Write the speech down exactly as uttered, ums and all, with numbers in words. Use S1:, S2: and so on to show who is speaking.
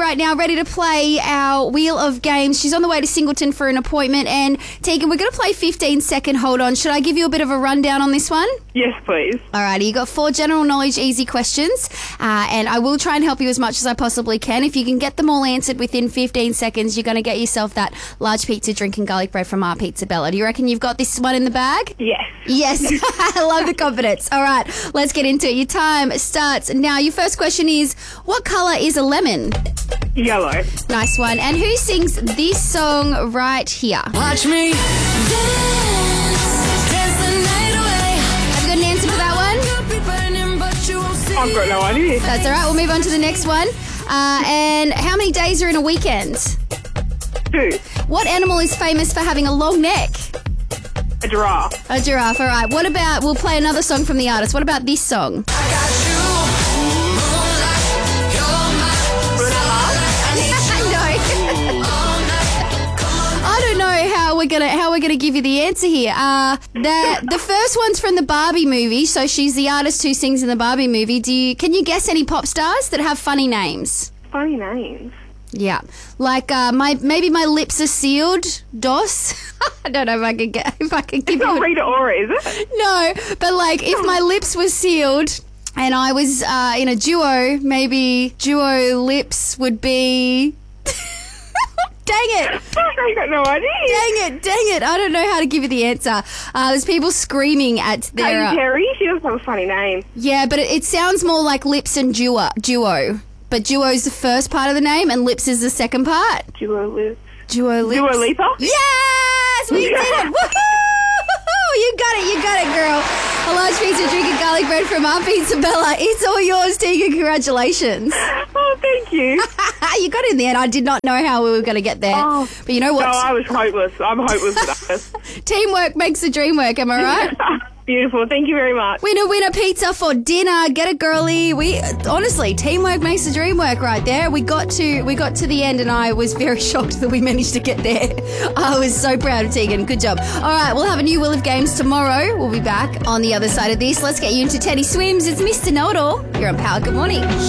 S1: right now, ready to play our Wheel of Games. She's on the way to Singleton for an appointment. And Tegan, we're going to play fifteen second hold on. Should I give you a bit of a rundown on this one?
S2: Yes, please.
S1: Alrighty, you got four general knowledge easy questions, uh, and I will try and help you as much as I possibly can. If you can get them all answered within fifteen seconds, you're going to get yourself that large pizza, drinking garlic bread from our Pizza Bella. Do you reckon you've got this one in the bag?
S2: Yes.
S1: Yes. I love the confidence. All right, let's get into it. Your time starts now. Your first question is, what colour is a lemon?
S2: Yellow.
S1: Nice one. And who sings this song right here?
S3: Watch me dance, dance the night away.
S1: Have you got an answer for that one?
S2: I've got no idea.
S1: That's all right. We'll move on to the next one. Uh, and how many days are in a weekend?
S2: Two.
S1: What animal is famous for having a long neck?
S2: A giraffe.
S1: A giraffe. All right. What about, we'll play another song from the artist. What about this song? I don't know how we're gonna how we're gonna give you the answer here. Uh, the the first one's from the Barbie movie, so she's the artist who sings in the Barbie movie. Do you can you guess any pop stars that have funny names?
S2: Funny names.
S1: Yeah, like uh, my maybe my lips are sealed. Dos. I don't know if I can get if I can give
S2: It's
S1: you.
S2: not
S1: a-
S2: Rita Ora, is it?
S1: No, but like if my lips were sealed and I was uh, in a duo, maybe duo lips would be. Dang it.
S2: I got no idea.
S1: Dang it, dang it. I don't know how to give you the answer. Uh, there's people screaming at their...
S2: Katy
S1: Uh,
S2: Perry, she doesn't have a funny name.
S1: yeah, but it, it sounds more like lips and duo. duo. But duo's the first part of the name and lips is the second part.
S2: Duo Lips.
S1: Duo lips.
S2: Dua Lipa?
S1: Yes! We did it! Woohoo! You got it, you got it, girl. A large pizza, drinking garlic bread from our Pizza Bella. It's all yours, Tegan. Congratulations.
S2: Oh, thank you.
S1: You got in there, and I did not know how we were going to get there.
S2: Oh,
S1: but you know what?
S2: No, I was hopeless. I'm hopeless at this.
S1: Teamwork makes the dream work, am I right?
S2: Beautiful. Thank you very much.
S1: Winner, winner, pizza for dinner. Get it, girly. We honestly, teamwork makes the dream work. Right there, we got to we got to the end, and I was very shocked that we managed to get there. I was so proud of Tegan. Good job. All right, we'll have a new Wheel of Games tomorrow. We'll be back on the other side of this. Let's get you into Teddy Swims. It's Mister Know-It-All. You're on Power. Good morning.